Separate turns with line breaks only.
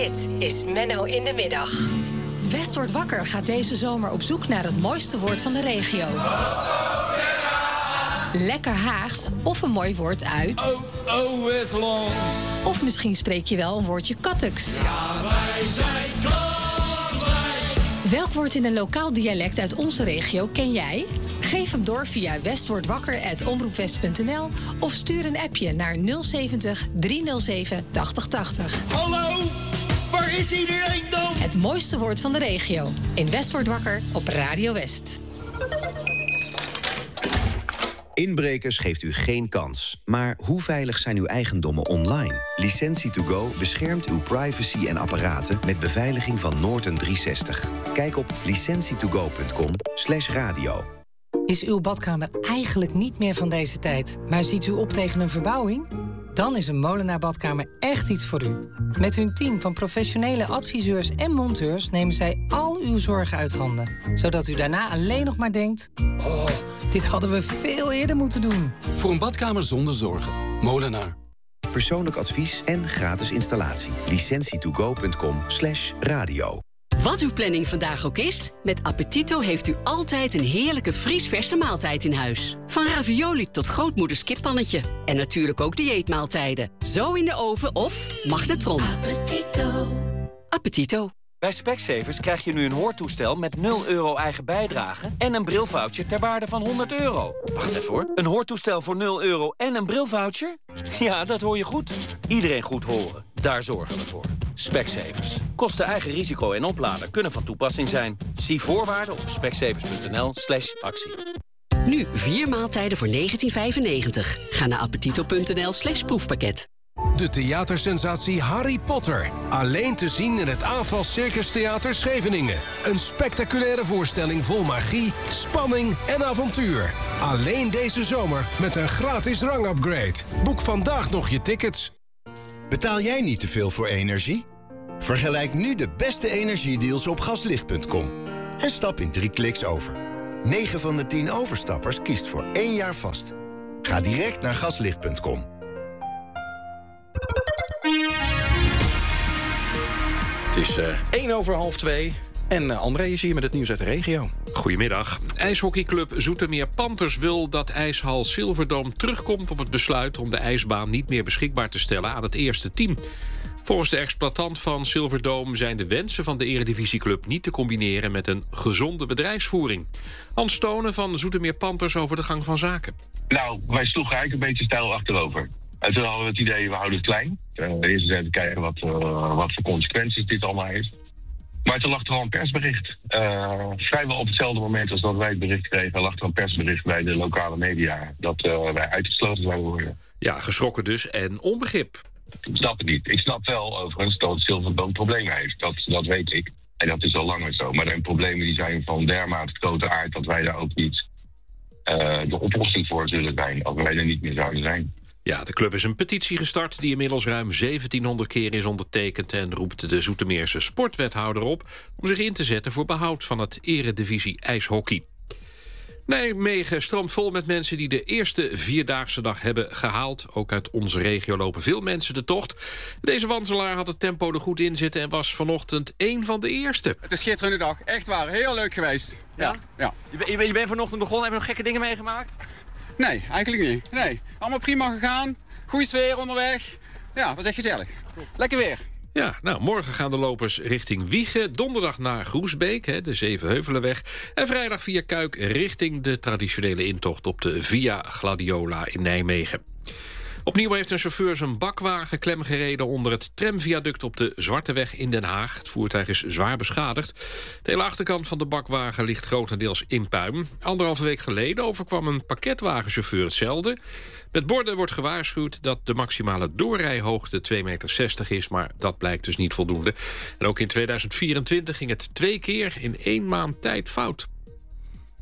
Dit is Menno in de Middag.
West wordt wakker gaat deze zomer op zoek naar het mooiste woord van de regio. Lekker Haags of een mooi woord uit...
Westland.
Of misschien spreek je wel een woordje Kattuks.
Ja, wij zijn Katwijk.
Welk woord in een lokaal dialect uit onze regio ken jij? Geef hem door via westwordwakker@omroepwest.nl of stuur een appje naar 070 307 8080.
Hallo, waar is iedereen dan?
Het mooiste woord van de regio. In West wordt wakker op Radio West.
Inbrekers geeft u geen kans. Maar hoe veilig zijn uw eigendommen online? Licentie2Go beschermt uw privacy en apparaten met beveiliging van Norton 360. Kijk op licentietogo.com/radio.
Is uw badkamer eigenlijk niet meer van deze tijd, maar ziet u op tegen een verbouwing? Dan is een Molenaar Badkamer echt iets voor u. Met hun team van professionele adviseurs en monteurs nemen zij al uw zorgen uit handen. Zodat u daarna alleen nog maar denkt... oh, dit hadden we veel eerder moeten doen.
Voor een badkamer zonder zorgen. Molenaar.
Persoonlijk advies en gratis installatie. licentietogo.com/radio.
Wat uw planning vandaag ook is, met Appetito heeft u altijd een heerlijke vriesverse maaltijd in huis. Van ravioli tot grootmoeders kippannetje. En natuurlijk ook dieetmaaltijden. Zo in de oven of magnetron. Appetito. Appetito.
Bij Specsavers krijg je nu een hoortoestel met €0 eigen bijdrage... en een brilvoucher ter waarde van €100. Wacht even hoor. Een hoortoestel voor €0 en een brilvoucher? Ja, dat hoor je goed. Iedereen goed horen. Daar zorgen we voor. Specsavers. Kosten eigen risico en opladen kunnen van toepassing zijn. Zie voorwaarden op specsavers.nl/actie.
Nu 4 maaltijden voor €19,95. Ga naar appetito.nl/proefpakket.
De theatersensatie Harry Potter. Alleen te zien in het AFAS Circus Theater Scheveningen. Een spectaculaire voorstelling vol magie, spanning en avontuur. Alleen deze zomer met een gratis rangupgrade. Boek vandaag nog je tickets.
Betaal jij niet te veel voor energie? Vergelijk nu de beste energiedeals op gaslicht.com. En stap in 3 kliks over. 9 van de 10 overstappers kiest voor 1 jaar vast. Ga direct naar gaslicht.com.
Het is 1:01 en André is hier met het nieuws uit de regio.
Goedemiddag. IJshockeyclub Zoetermeer Panthers wil dat ijshal Silverdome terugkomt op het besluit om de ijsbaan niet meer beschikbaar te stellen aan het eerste team. Volgens de exploitant van Silverdome zijn de wensen van de eredivisieclub niet te combineren met een gezonde bedrijfsvoering. Hans Stonen van Zoetermeer Panthers over de gang van zaken.
Nou, wij sloegen eigenlijk een beetje stijl achterover. En toen hadden we het idee, we houden het klein. Eerst eens even kijken wat voor consequenties dit allemaal heeft. Maar toen lag er al een persbericht. Vrijwel op hetzelfde moment als dat wij het bericht kregen... lag er een persbericht bij de lokale media... dat wij uitgesloten zouden worden.
Ja, geschrokken dus en onbegrip.
Ik snap het niet. Ik snap wel overigens dat Silverdome problemen heeft. Dat weet ik. En dat is al langer zo. Maar de problemen die zijn van dermate grote aard... dat wij daar ook niet de oplossing voor zullen zijn... als wij er niet meer zouden zijn.
Ja, de club is een petitie gestart die inmiddels ruim 1700 keer is ondertekend... en roept de Zoetermeerse sportwethouder op om zich in te zetten voor behoud van het eredivisie ijshockey. Nijmegen stroomt vol met mensen die de eerste Vierdaagse dag hebben gehaald. Ook uit onze regio lopen veel mensen de tocht. Deze wandelaar had het tempo er goed in zitten en was vanochtend één van de eerste.
Het is een schitterende dag, echt waar. Heel leuk geweest. Ja?
Je bent vanochtend begonnen, heb je nog gekke dingen meegemaakt?
Nee, eigenlijk niet. Nee, allemaal prima gegaan. Goeie sfeer onderweg. Ja, was echt gezellig. Lekker weer.
Ja, nou, morgen gaan de lopers richting Wijchen. Donderdag naar Groesbeek, de Zevenheuvelenweg. En vrijdag via Kuik richting de traditionele intocht op de Via Gladiola in Nijmegen. Opnieuw heeft een chauffeur zijn bakwagen klemgereden onder het tramviaduct op de Zwarteweg in Den Haag. Het voertuig is zwaar beschadigd. De hele achterkant van de bakwagen ligt grotendeels in puin. 1,5 week geleden overkwam een pakketwagenchauffeur hetzelfde. Met borden wordt gewaarschuwd dat de maximale doorrijhoogte 2,60 meter is, maar dat blijkt dus niet voldoende. En ook in 2024 ging het 2 keer in 1 maand tijd fout.